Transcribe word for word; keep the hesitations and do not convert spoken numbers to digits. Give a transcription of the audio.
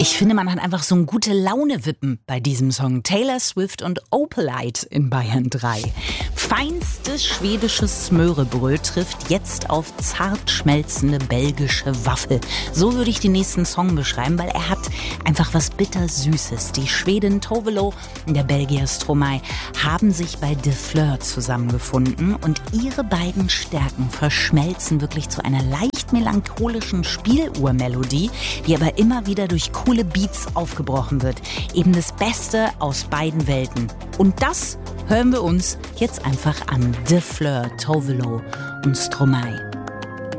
Ich finde, man hat einfach so ein gute Laune-Wippen bei diesem Song. Taylor Swift und Opalite in Bayern drei. Feinstes schwedisches Smørebrød trifft jetzt auf zart schmelzende belgische Waffel. So würde ich den nächsten Song beschreiben, weil er hat einfach was Bittersüßes. Die Schwedin Tove Lo und der Belgier Stromae haben sich bei De Fleur zusammengefunden und ihre beiden Stärken verschmelzen wirklich zu einer leicht melancholischen Spieluhrmelodie, die aber immer wieder durch coole Beats aufgebrochen wird. Eben das Beste aus beiden Welten. Und das hören wir uns jetzt einfach an. De Fleur, Tove Lo und Stromae.